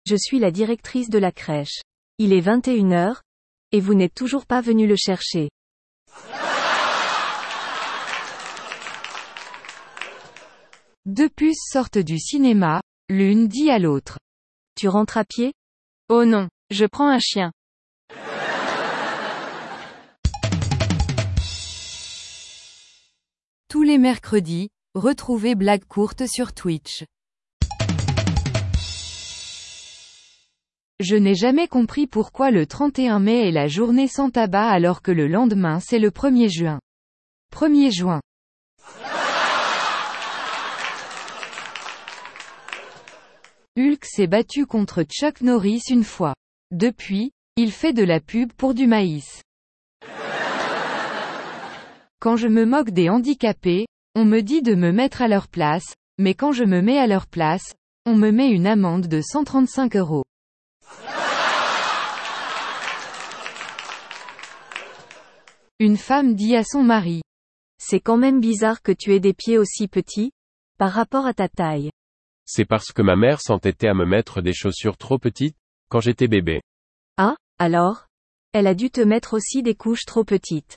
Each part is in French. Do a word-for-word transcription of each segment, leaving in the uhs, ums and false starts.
Je suis la directrice de la crèche. Il est vingt et une heures, et vous n'êtes toujours pas venu le chercher. Deux puces sortent du cinéma, l'une dit à l'autre. Tu rentres à pied? Oh non, je prends un chien. Tous les mercredis, retrouvez Blague courte sur Twitch. Je n'ai jamais compris pourquoi le trente et un mai est la journée sans tabac alors que le lendemain c'est le premier juin. premier juin. Hulk s'est battu contre Chuck Norris une fois. Depuis, il fait de la pub pour du maïs. Quand je me moque des handicapés, on me dit de me mettre à leur place, mais quand je me mets à leur place, on me met une amende de cent trente-cinq euros. Une femme dit à son mari. C'est quand même bizarre que tu aies des pieds aussi petits, par rapport à ta taille. C'est parce que ma mère s'entêtait à me mettre des chaussures trop petites, quand j'étais bébé. Ah, alors? Elle a dû te mettre aussi des couches trop petites.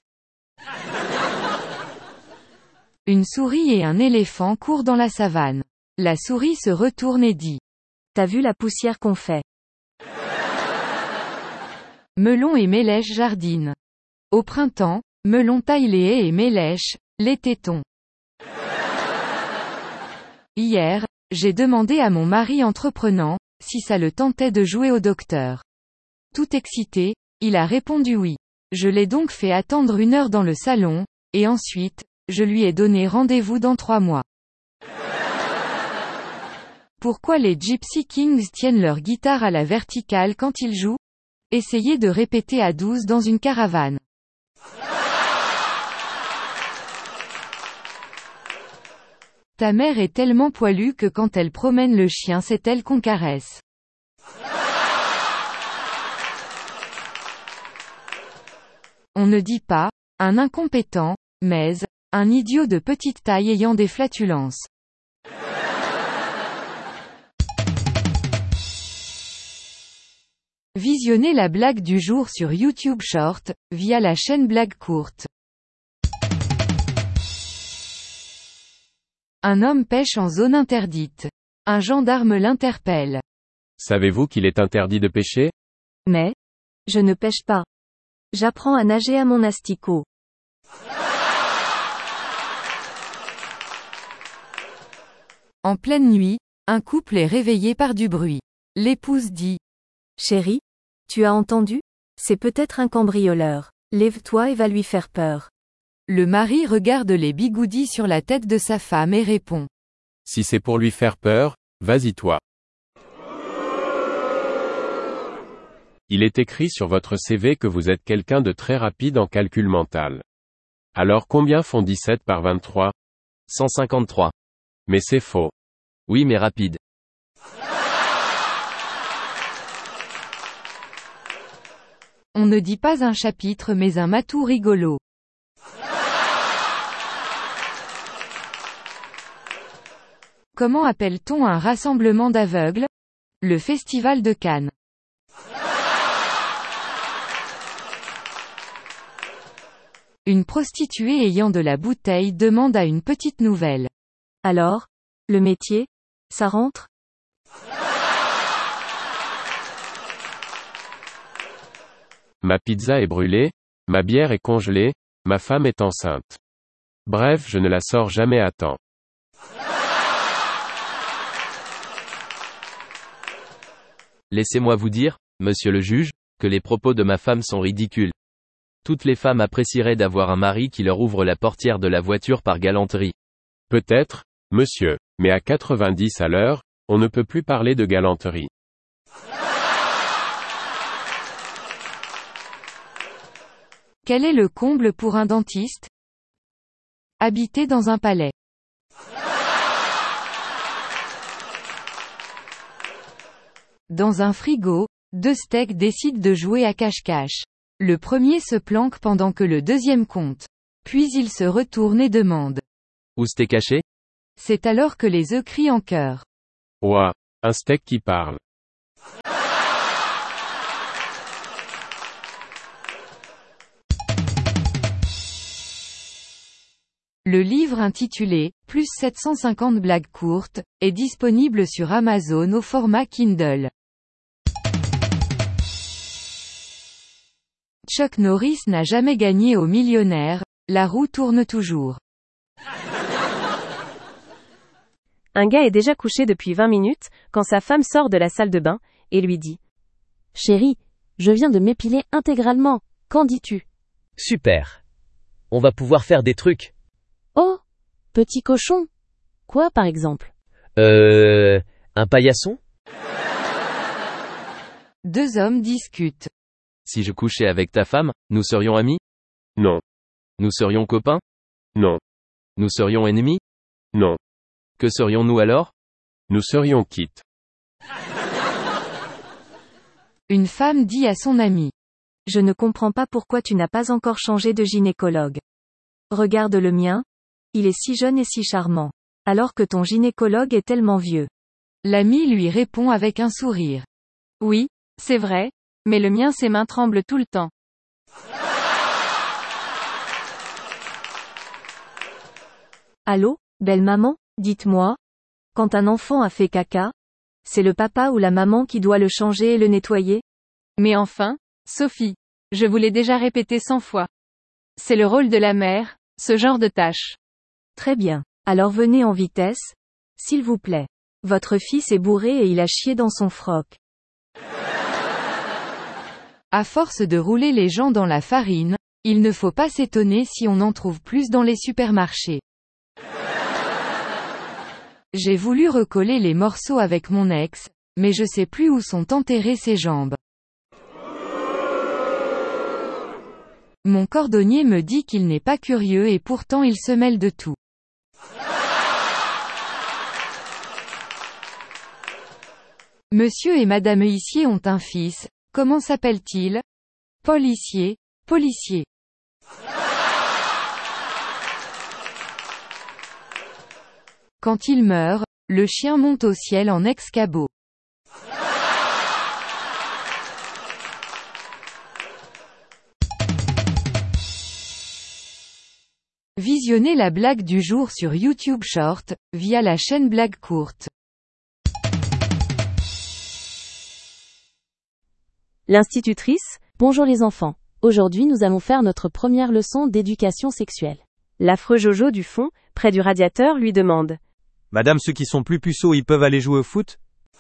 Une souris et un éléphant courent dans la savane. La souris se retourne et dit. T'as vu la poussière qu'on fait? Melon et Mélèche jardinent. Au printemps, Melon taille les haies et Mélèche, les tétons. Hier, j'ai demandé à mon mari entreprenant, si ça le tentait de jouer au docteur. Tout excité, il a répondu oui. Je l'ai donc fait attendre une heure dans le salon, et ensuite, je lui ai donné rendez-vous dans trois mois. Pourquoi les Gypsy Kings tiennent leur guitare à la verticale quand ils jouent? Essayez de répéter à douze dans une caravane. Ta mère est tellement poilue que quand elle promène le chien c'est elle qu'on caresse. On ne dit pas, un incompétent, mais, un idiot de petite taille ayant des flatulences. Visionnez la blague du jour sur YouTube Short, via la chaîne Blague courte. Un homme pêche en zone interdite. Un gendarme l'interpelle. Savez-vous qu'il est interdit de pêcher? Mais, je ne pêche pas. J'apprends à nager à mon asticot. En pleine nuit, un couple est réveillé par du bruit. L'épouse dit. Chérie, tu as entendu? C'est peut-être un cambrioleur. Lève-toi et va lui faire peur. Le mari regarde les bigoudis sur la tête de sa femme et répond. Si c'est pour lui faire peur, vas-y toi. Il est écrit sur votre C V que vous êtes quelqu'un de très rapide en calcul mental. Alors combien font dix-sept par vingt-trois? cent cinquante-trois. Mais c'est faux. Oui mais rapide. On ne dit pas un chapitre mais un matou rigolo. Comment appelle-t-on un rassemblement d'aveugles? Le Festival de Cannes. Une prostituée ayant de la bouteille demande à une petite nouvelle. Alors, le métier, ça rentre? Ma pizza est brûlée, ma bière est congelée, ma femme est enceinte. Bref, je ne la sors jamais à temps. Laissez-moi vous dire, monsieur le juge, que les propos de ma femme sont ridicules. Toutes les femmes apprécieraient d'avoir un mari qui leur ouvre la portière de la voiture par galanterie. Peut-être, monsieur, mais à quatre-vingt-dix à l'heure, on ne peut plus parler de galanterie. Quel est le comble pour un dentiste? Habiter dans un palais. Dans un frigo, deux steaks décident de jouer à cache-cache. Le premier se planque pendant que le deuxième compte. Puis il se retourne et demande. Où c'était caché? C'est alors que les œufs crient en chœur. Ouah, un steak qui parle. Le livre intitulé « Plus sept cent cinquante blagues courtes » est disponible sur Amazon au format Kindle. Chuck Norris n'a jamais gagné au millionnaire, la roue tourne toujours. Un gars est déjà couché depuis vingt minutes, quand sa femme sort de la salle de bain, et lui dit « Chérie, je viens de m'épiler intégralement, qu'en dis-tu » ? Super. On va pouvoir faire des trucs. Oh, petit cochon. Quoi par exemple ? Euh... Un paillasson ? Deux hommes discutent. Si je couchais avec ta femme, nous serions amis ? Non. Nous serions copains ? Non. Nous serions ennemis ? Non. Que serions-nous alors ? Nous serions quittes. Une femme dit à son ami. Je ne comprends pas pourquoi tu n'as pas encore changé de gynécologue. Regarde le mien. Il est si jeune et si charmant. Alors que ton gynécologue est tellement vieux. L'ami lui répond avec un sourire. Oui, c'est vrai, mais le mien ses mains tremblent tout le temps. Allô, belle maman, dites-moi. Quand un enfant a fait caca, c'est le papa ou la maman qui doit le changer et le nettoyer ? Mais enfin, Sophie, je vous l'ai déjà répété cent fois. C'est le rôle de la mère, ce genre de tâche. Très bien. Alors venez en vitesse, s'il vous plaît. Votre fils est bourré et il a chié dans son froc. À force de rouler les gens dans la farine, il ne faut pas s'étonner si on en trouve plus dans les supermarchés. J'ai voulu recoller les morceaux avec mon ex, mais je sais plus où sont enterrées ses jambes. Mon cordonnier me dit qu'il n'est pas curieux et pourtant il se mêle de tout. Monsieur et Madame Huissier ont un fils, comment s'appelle-t-il ? Paul Hissier, policier. Quand il meurt, le chien monte au ciel en ex-cabot. Visionnez la blague du jour sur YouTube Short, via la chaîne Blague Courte. L'institutrice, bonjour les enfants. Aujourd'hui nous allons faire notre première leçon d'éducation sexuelle. L'affreux Jojo du fond, près du radiateur, lui demande. Madame, ceux qui sont plus puceaux, ils peuvent aller jouer au foot ?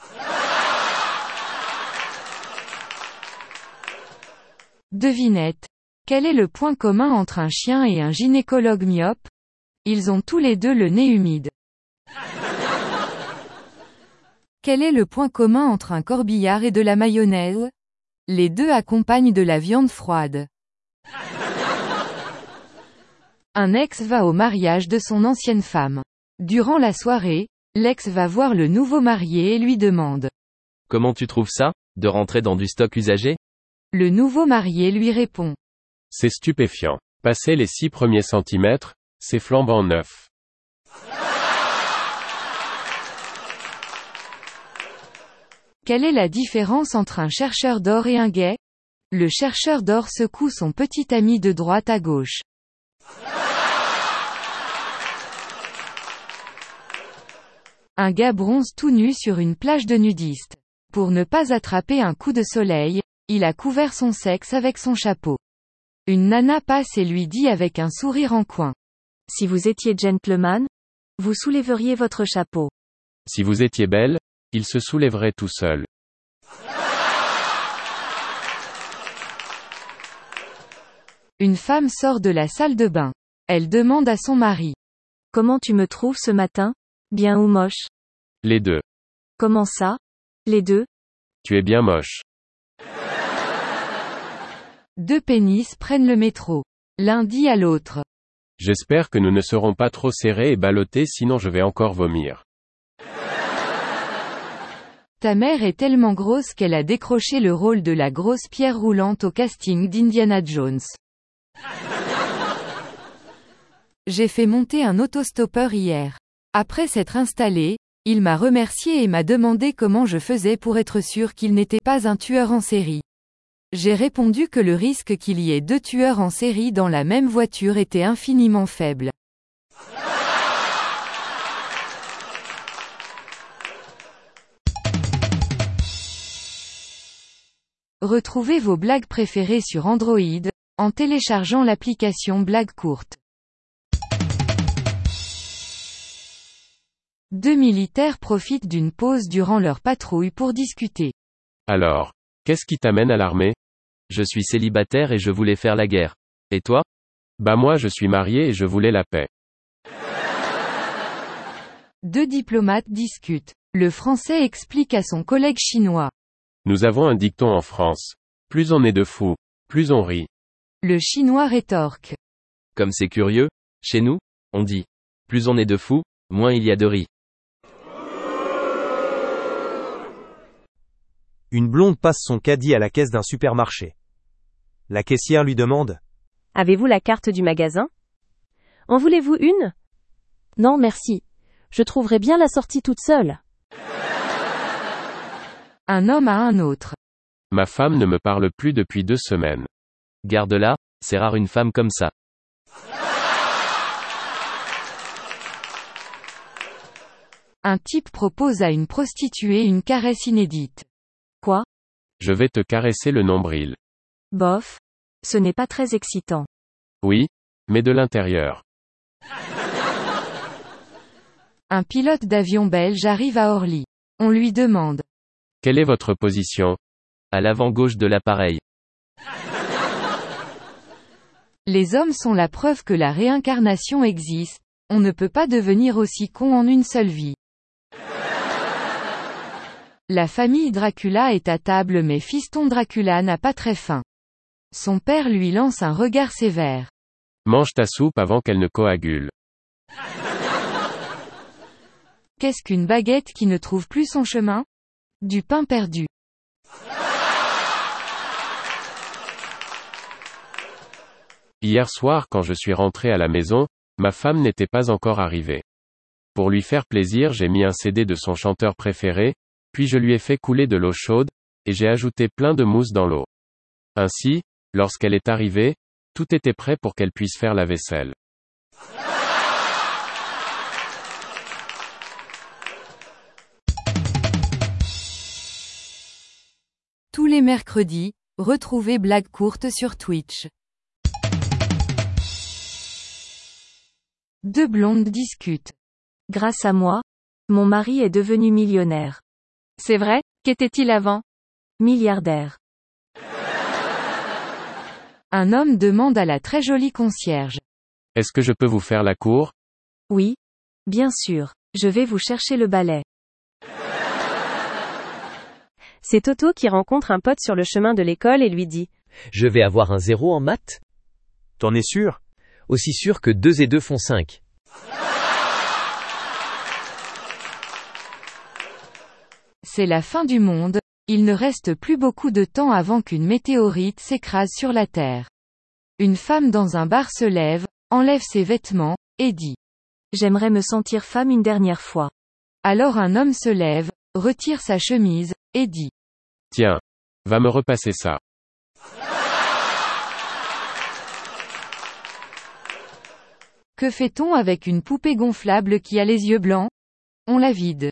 Devinette. Quel est le point commun entre un chien et un gynécologue myope ? Ils ont tous les deux le nez humide. Quel est le point commun entre un corbillard et de la mayonnaise ? Les deux accompagnent de la viande froide. Un ex va au mariage de son ancienne femme. Durant la soirée, l'ex va voir le nouveau marié et lui demande. Comment tu trouves ça, de rentrer dans du stock usagé ? Le nouveau marié lui répond. C'est stupéfiant. Passer les six premiers centimètres, c'est flambant neuf. Quelle est la différence entre un chercheur d'or et un gay ? Le chercheur d'or secoue son petit ami de droite à gauche. Un gars bronze tout nu sur une plage de nudistes. Pour ne pas attraper un coup de soleil, il a couvert son sexe avec son chapeau. Une nana passe et lui dit avec un sourire en coin. Si vous étiez gentleman, vous soulèveriez votre chapeau. Si vous étiez belle, il se soulèverait tout seul. Une femme sort de la salle de bain. Elle demande à son mari. Comment tu me trouves ce matin ? Bien ou moche ? Les deux. Comment ça ? Les deux ? Tu es bien moche. Deux pénis prennent le métro. L'un dit à l'autre. J'espère que nous ne serons pas trop serrés et ballottés sinon je vais encore vomir. Ta mère est tellement grosse qu'elle a décroché le rôle de la grosse pierre roulante au casting d'Indiana Jones. J'ai fait monter un autostoppeur hier. Après s'être installé, Il m'a remercié et m'a demandé comment je faisais pour être sûr qu'il n'était pas un tueur en série. J'ai répondu que le risque qu'il y ait deux tueurs en série dans la même voiture était infiniment faible. Retrouvez vos blagues préférées sur Android, en téléchargeant l'application Blagues courtes. Deux militaires profitent d'une pause durant leur patrouille pour discuter. Alors, qu'est-ce qui t'amène à l'armée? Je suis célibataire et je voulais faire la guerre. Et toi? Bah moi je suis marié et je voulais la paix. Deux diplomates discutent. Le Français explique à son collègue chinois. Nous avons un dicton en France. Plus on est de fous, plus on rit. Le Chinois rétorque. Comme c'est curieux, chez nous, on dit, plus on est de fous, moins il y a de riz. Une blonde passe son caddie à la caisse d'un supermarché. La caissière lui demande: Avez-vous la carte du magasin? En voulez-vous une? Non merci. Je trouverai bien la sortie toute seule. Un homme à un autre. Ma femme ne me parle plus depuis deux semaines. Garde-la, c'est rare une femme comme ça. Un type propose à une prostituée une caresse inédite. Quoi? Je vais te caresser le nombril. Bof. Ce n'est pas très excitant. Oui, mais de l'intérieur. Un pilote d'avion belge arrive à Orly. On lui demande. Quelle est votre position? À l'avant gauche de l'appareil. Les hommes sont la preuve que la réincarnation existe, on ne peut pas devenir aussi con en une seule vie. La famille Dracula est à table mais fiston Dracula n'a pas très faim. Son père lui lance un regard sévère. Mange ta soupe avant qu'elle ne coagule. Qu'est-ce qu'une baguette qui ne trouve plus son chemin? Du pain perdu. Hier soir quand je suis rentré à la maison, ma femme n'était pas encore arrivée. Pour lui faire plaisir j'ai mis un C D de son chanteur préféré, puis je lui ai fait couler de l'eau chaude, et j'ai ajouté plein de mousse dans l'eau. Ainsi, lorsqu'elle est arrivée, tout était prêt pour qu'elle puisse faire la vaisselle. Tous les mercredis, retrouvez Blagues courtes sur Twitch. Deux blondes discutent. Grâce à moi, mon mari est devenu millionnaire. C'est vrai? Qu'était-il avant? Milliardaire. Un homme demande à la très jolie concierge. Est-ce que je peux vous faire la cour? Oui. Bien sûr. Je vais vous chercher le balai. C'est Toto qui rencontre un pote sur le chemin de l'école et lui dit. Je vais avoir un zéro en maths? T'en es sûr? Aussi sûr que deux et deux font cinq. C'est la fin du monde, il ne reste plus beaucoup de temps avant qu'une météorite s'écrase sur la Terre. Une femme dans un bar se lève, enlève ses vêtements, et dit. J'aimerais me sentir femme une dernière fois. Alors un homme se lève, retire sa chemise, et dit. Tiens. Va me repasser ça. Que fait-on avec une poupée gonflable qui a les yeux blancs? On la vide.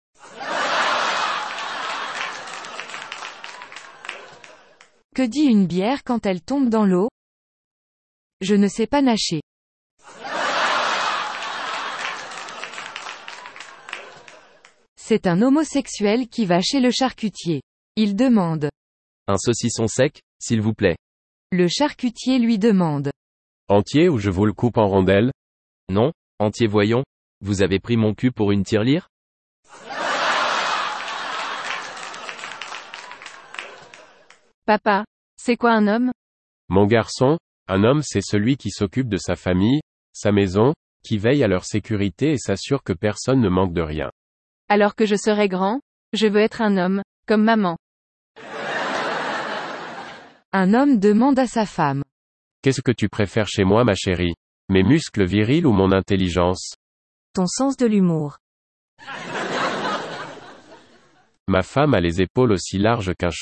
Que dit une bière quand elle tombe dans l'eau? Je ne sais pas nager. C'est un homosexuel qui va chez le charcutier. Il demande. Un saucisson sec, s'il vous plaît. Le charcutier lui demande. Entier ou je vous le coupe en rondelles? Non, entier voyons. Vous avez pris mon cul pour une tirelire? Papa, c'est quoi un homme? Mon garçon, un homme c'est celui qui s'occupe de sa famille, sa maison, qui veille à leur sécurité et s'assure que personne ne manque de rien. Alors que je serai grand, je veux être un homme, comme maman. Un homme demande à sa femme. Qu'est-ce que tu préfères chez moi ma chérie? Mes muscles virils ou mon intelligence? Ton sens de l'humour. Ma femme a les épaules aussi larges qu'un